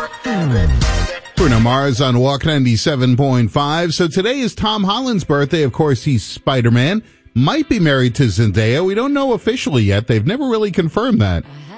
Bruno Mars on Walk 97.5. So today is Tom Holland's birthday. Of course, he's Spider-Man. Might be married to Zendaya. We don't know officially yet. They've never really confirmed that.